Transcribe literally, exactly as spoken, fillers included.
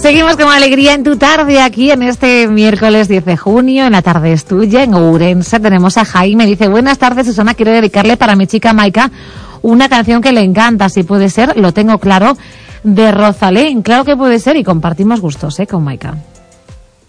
Seguimos con alegría en tu tarde aquí en este miércoles diez de junio, en la tarde es tuya, en Ourense. Tenemos a Jaime, dice, buenas tardes Susana, quiero dedicarle para mi chica Maika una canción que le encanta, si puede ser, lo tengo claro, de Rosalén. Claro que puede ser y compartimos gustos, ¿eh? Con Maika.